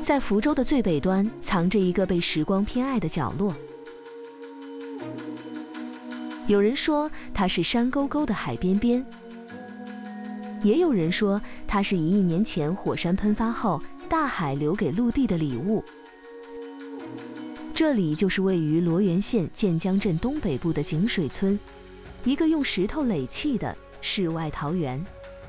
在福州的最北端，藏着一个被时光偏爱的角落。有人说它是山沟沟的海边边，也有人说它是1亿年前火山喷发后，大海留给陆地的礼物。这里就是位于罗源县建江镇东北部的井水村，一个用石头垒砌的世外桃源。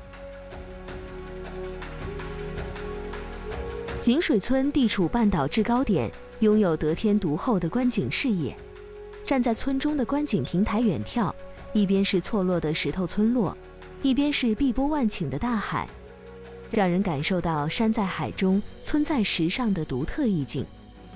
井水村地处半岛制高点，拥有得天独厚的观景视野。站在村中的观景平台远眺，一边是错落的石头村落，一边是碧波万顷的大海，让人感受到山在海中，村在石上的独特意境。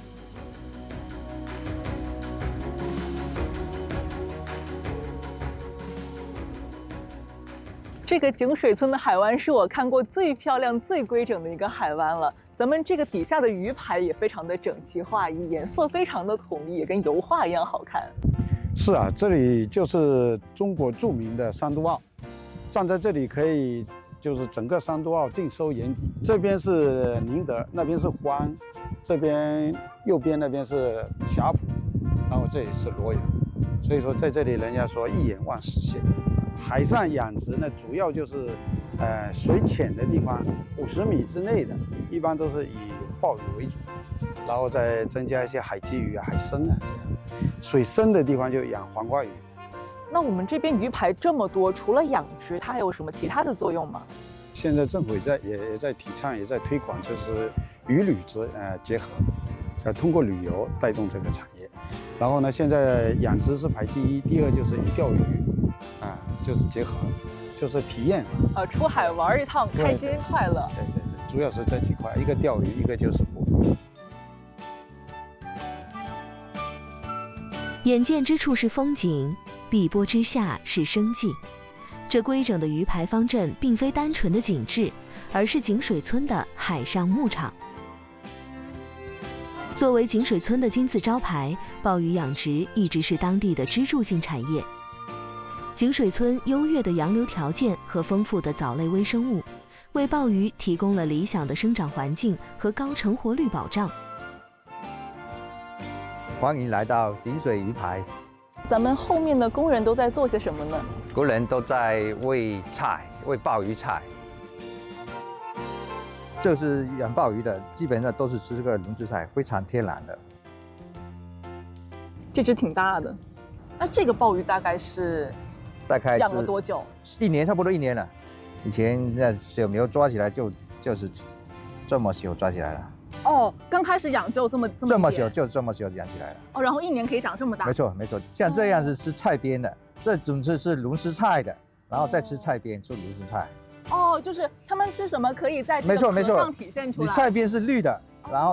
这个井水村的海湾是我看过最漂亮、最规整的一个海湾了。咱们这个底下的鱼排也非常的整齐划一，颜色非常的统一，也跟油画一样好看。 是啊，这里就是中国著名的三都澳，站在这里可以就是整个三都澳尽收眼底。这边是宁德，那边是欢，这边右边那边是霞浦，然后这里是罗源，所以说在这里人家说一眼望实现。海上养殖呢，主要就是水浅的地方，50米之内的，一般都是以鲍鱼为主，然后再增加一些海鲫鱼啊、海参啊这样。水深的地方就养黄瓜鱼。 那我们这边鱼排这么多，除了养殖，它还有什么其他的作用吗？ 现在政府也在提倡，也在推广，就是鱼旅结合，通过旅游带动这个产业。然后呢，现在养殖是排第一，第二就是以钓鱼，就是结合，就是体验。 出海玩一趟，开心快乐。 对，主要是这几块，一个钓鱼，一个就是捕鱼。 眼见之处是风景，碧波之下是生计。这规整的鱼排方阵并非单纯的景致，而是井水村的海上牧场。作为井水村的金字招牌，鲍鱼养殖一直是当地的支柱性产业。井水村优越的洋流条件和丰富的藻类微生物，为鲍鱼提供了理想的生长环境和高成活率保障。 欢迎来到井水鱼排。 咱们后面的工人都在做些什么呢？ 工人都在喂菜，喂鲍鱼菜。这是养鲍鱼的，基本上都是吃这个龙枝菜，非常天然的。 这只挺大的，那这个鲍鱼大概是养了多久 ？1年，差不多1年了。以前那小苗抓起来就是这么小抓起来了。 哦，刚开始养就这么小，就这么小养起来了。 哦，然后1年可以长这么大。 没错，像这样是吃菜边的，这种是龙虱菜的，然后再吃菜边，吃龙虱菜。 哦，就是他们吃什么可以在这个壳上体现出来。 你菜边是绿的，然后